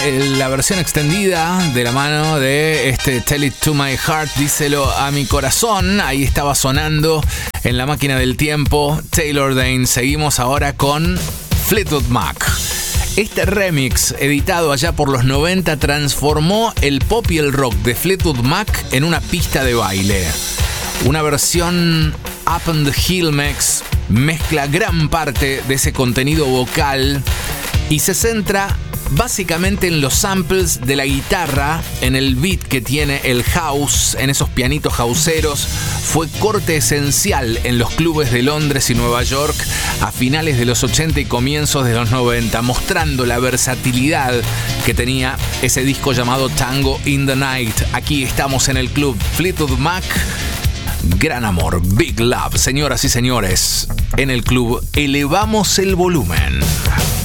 la versión extendida de la mano de Tell It To My Heart, díselo a mi corazón. Ahí estaba sonando en la máquina del tiempo Taylor Dayne. Seguimos ahora con Fleetwood Mac. Este remix, editado allá por los 90, transformó el pop y el rock de Fleetwood Mac en una pista de baile. Una versión Up on the Hill mezcla gran parte de ese contenido vocal y se centra básicamente en los samples de la guitarra, en el beat que tiene el house, en esos pianitos houseeros. Fue corte esencial en los clubes de Londres y Nueva York a finales de los 80 y comienzos de los 90, mostrando la versatilidad que tenía ese disco llamado Tango in the Night. Aquí estamos en el club Fleetwood Mac. Gran amor, Big Love. Señoras y señores, en el club elevamos el volumen.